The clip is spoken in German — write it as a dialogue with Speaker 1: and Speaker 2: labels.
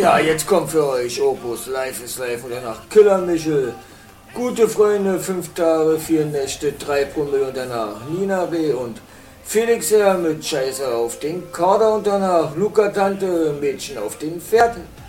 Speaker 1: Ja, jetzt kommt für euch Opus Live is Live und danach Killer Michel. Gute Freunde, 5 Tage, 4 Nächte, 3 Promille und danach Nina B. und Felix R. mit Scheiße auf den Kader und danach Luca Tante, Mädchen auf den Pferden.